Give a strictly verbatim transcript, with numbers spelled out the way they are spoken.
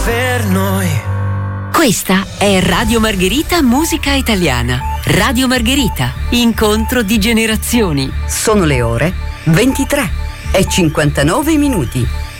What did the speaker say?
per noi. Questa è Radio Margherita Musica Italiana. Radio Margherita, incontro di generazioni. Sono le ore ventitré e cinquantanove minuti.